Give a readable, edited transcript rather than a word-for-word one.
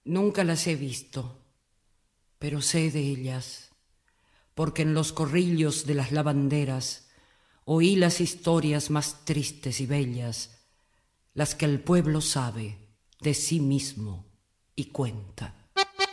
Nunca las he visto, pero sé de ellas, porque en los corrillos de las lavanderas oí las historias más tristes y bellas, las que el pueblo sabe de sí mismo y cuenta.